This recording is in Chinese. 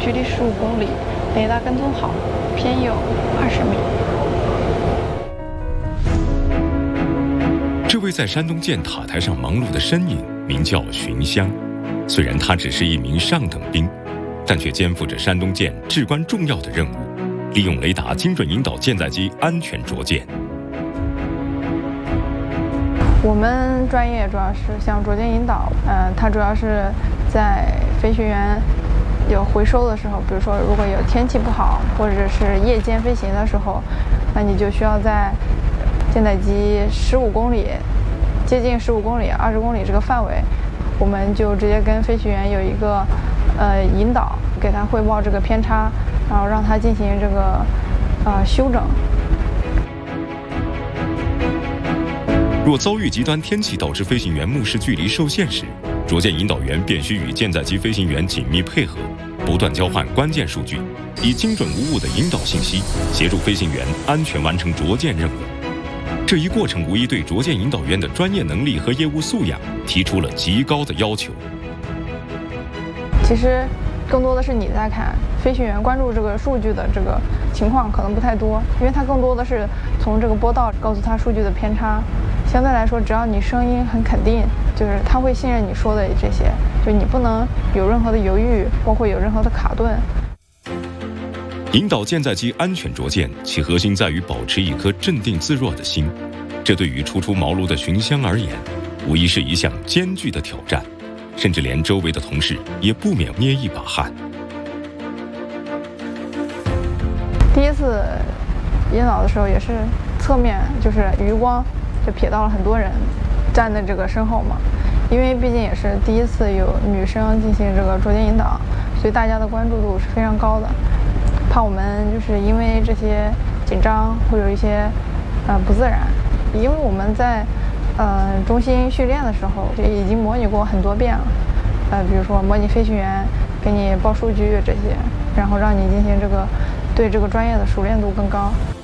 距离15公里，雷达跟踪好，偏右20米。 这位在山东舰塔台上忙碌的身影名叫荀湘，虽然他只是一名上等兵，但却肩负着山东舰至关重要的任务，利用雷达精准引导舰载机安全着舰。 我们专业主要是像着舰引导，它主要是在飞行员有回收的时候，比如说如果有天气不好，或者是夜间飞行的时候，那你就需要在舰载机15公里，接近15公里、20公里这个范围，我们就直接跟飞行员有一个引导，给他汇报这个偏差，然后让他进行这个修整。 若遭遇极端天气导致飞行员目视距离受限时，着舰引导员便需与舰载机飞行员紧密配合，不断交换关键数据，以精准无误的引导信息，协助飞行员安全完成着舰任务。这一过程无疑对着舰引导员的专业能力和业务素养提出了极高的要求。 其实更多的是你在看，飞行员关注这个数据的这个情况可能不太多，因为他更多的是从这个波道告诉他数据的偏差。相对来说，只要你声音很肯定，就是他会信任你说的这些，就你不能有任何的犹豫，包括有任何的卡顿。 引导舰载机安全着舰，其核心在于保持一颗镇定自若的心。这对于初出茅庐的荀湘而言，无疑是一项艰巨的挑战，甚至连周围的同事也不免捏一把汗。 第一次引导的时候，也是侧面就是余光就瞥到了很多人站在这个身后嘛，因为毕竟也是第一次有女生进行这个着舰引导，所以大家的关注度是非常高的，怕我们就是因为这些紧张会有一些不自然，因为我们在中心训练的时候就已经模拟过很多遍了，比如说模拟飞行员给你报数据这些，然后让你进行这个对这个专业的熟练度更高。